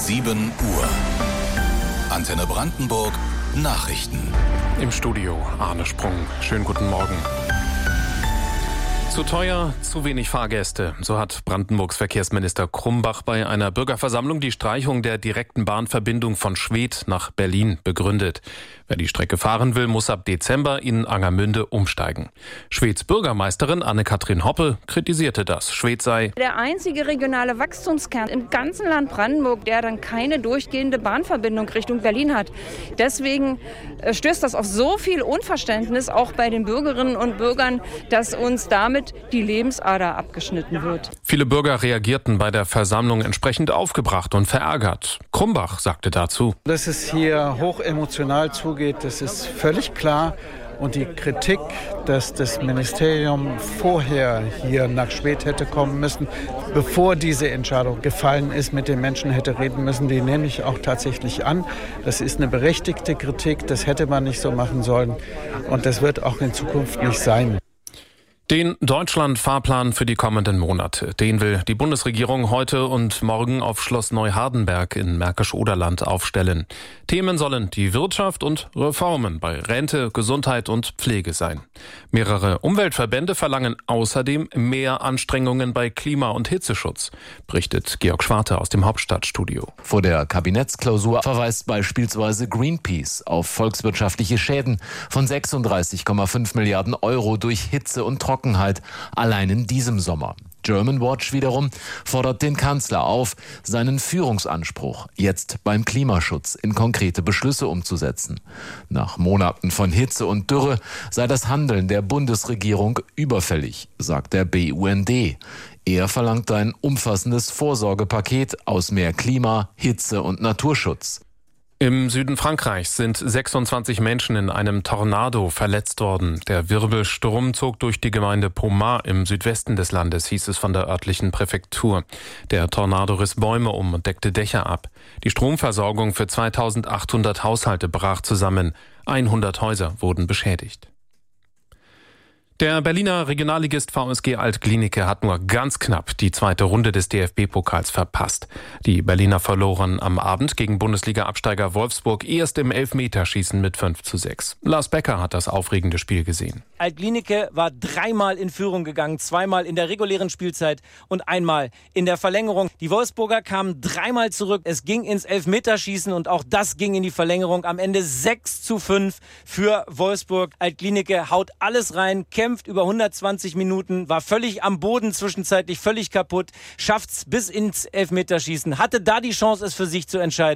7 Uhr. Antenne Brandenburg Nachrichten. Im Studio Arne Sprung. Schönen guten Morgen. Zu teuer, zu wenig Fahrgäste. So hat Brandenburgs Verkehrsminister Krumbach bei einer Bürgerversammlung die Streichung der direkten Bahnverbindung von Schwedt nach Berlin begründet. Wer die Strecke fahren will, muss ab Dezember in Angermünde umsteigen. Schweds Bürgermeisterin Anne-Kathrin Hoppe kritisierte das. Schwedt sei der einzige regionale Wachstumskern im ganzen Land Brandenburg, der dann keine durchgehende Bahnverbindung Richtung Berlin hat. Deswegen stößt das auf so viel Unverständnis auch bei den Bürgerinnen und Bürgern, dass uns damit die Lebensader abgeschnitten wird. Viele Bürger reagierten bei der Versammlung entsprechend aufgebracht und verärgert. Krumbach sagte dazu: Dass es hier hoch emotional zugeht, das ist völlig klar. Und die Kritik, dass das Ministerium vorher hier nach Schwedt hätte kommen müssen, bevor diese Entscheidung gefallen ist, mit den Menschen hätte reden müssen, die nehme ich auch tatsächlich an. Das ist eine berechtigte Kritik, das hätte man nicht so machen sollen. Und das wird auch in Zukunft nicht sein. Den Deutschland-Fahrplan für die kommenden Monate, den will die Bundesregierung heute und morgen auf Schloss Neuhardenberg in Märkisch-Oderland aufstellen. Themen sollen die Wirtschaft und Reformen bei Rente, Gesundheit und Pflege sein. Mehrere Umweltverbände verlangen außerdem mehr Anstrengungen bei Klima- und Hitzeschutz, berichtet Georg Schwarte aus dem Hauptstadtstudio. Vor der Kabinettsklausur verweist beispielsweise Greenpeace auf volkswirtschaftliche Schäden von 36,5 Milliarden Euro durch Hitze und Trockenheit allein in diesem Sommer. Germanwatch wiederum fordert den Kanzler auf, seinen Führungsanspruch jetzt beim Klimaschutz in konkrete Beschlüsse umzusetzen. Nach Monaten von Hitze und Dürre sei das Handeln der Bundesregierung überfällig, sagt der BUND. Er verlangt ein umfassendes Vorsorgepaket aus mehr Klima, Hitze und Naturschutz. Im Süden Frankreichs sind 26 Menschen in einem Tornado verletzt worden. Der Wirbelsturm zog durch die Gemeinde Pomar im Südwesten des Landes, hieß es von der örtlichen Präfektur. Der Tornado riss Bäume um und deckte Dächer ab. Die Stromversorgung für 2800 Haushalte brach zusammen. 100 Häuser wurden beschädigt. Der Berliner Regionalligist VSG Alt-Glienicke hat nur ganz knapp die zweite Runde des DFB-Pokals verpasst. Die Berliner verloren am Abend gegen Bundesliga-Absteiger Wolfsburg erst im Elfmeterschießen mit 5:6. Lars Becker hat das aufregende Spiel gesehen. Alt-Glienicke war 3-mal in Führung gegangen, 2-mal in der regulären Spielzeit und 1-mal in der Verlängerung. Die Wolfsburger kamen 3-mal zurück. Es ging ins Elfmeterschießen und auch das ging in die Verlängerung. Am Ende 6:5 für Wolfsburg. Alt-Glienicke haut alles rein, kämpft über 120 Minuten, war völlig am Boden zwischenzeitlich, völlig kaputt, schafft's bis ins Elfmeterschießen, hatte da die Chance, es für sich zu entscheiden.